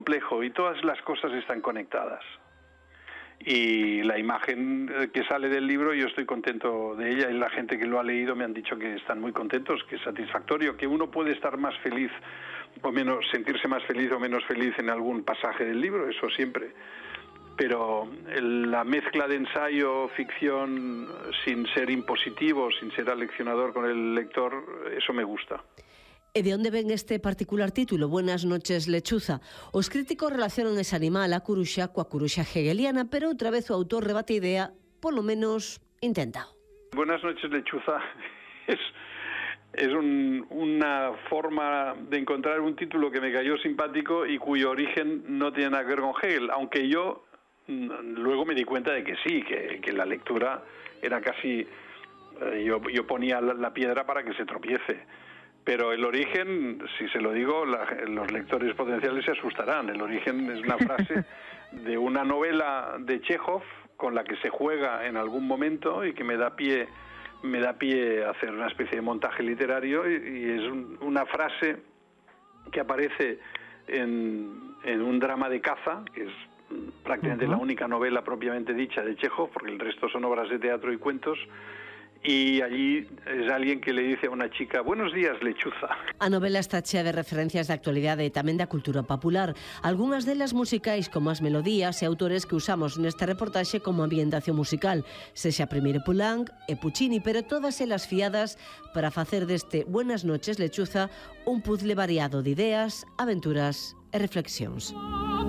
complejo y todas las cosas están conectadas. Y la imagen que sale del libro, yo estoy contento de ella, y la gente que lo ha leído me han dicho que están muy contentos, que es satisfactorio, que uno puede estar más feliz o menos, sentirse más feliz o menos feliz en algún pasaje del libro, eso siempre. Pero la mezcla de ensayo, ficción, sin ser impositivo, sin ser aleccionador con el lector, eso me gusta. E de onde ven este particular título, Buenas noches, lechuza? Os críticos relacionan ese animal, a curuxa, coa curuxa hegeliana, pero outra vez o autor rebate a idea, polo menos intentado. Buenas noches, lechuza es una forma de encontrar un título que me cayó simpático y cuyo origen no tiene nada que ver con Hegel, aunque yo luego me di cuenta de que sí, que la lectura era casi... yo ponía la piedra para que se tropiece. Pero el origen, si se lo digo, los lectores potenciales se asustarán. El origen es una frase de una novela de Chekhov con la que se juega en algún momento y que me da pie a hacer una especie de montaje literario, y es una frase que aparece en un drama de caza, que es prácticamente la única novela propiamente dicha de Chekhov, porque el resto son obras de teatro y cuentos. Y allí es alguén que le dice a unha chica: buenos días, lechuza. A novela está chea de referencias da actualidade e tamén da cultura popular, algunhas delas musicais como as melodías e autores que usamos nesta reportaxe como ambientación musical, sexa primeiro Poulenc e Puccini, pero todas elas fiadas para facer deste Buenas noches, lechuza un puzzle variado de ideas, aventuras e reflexións.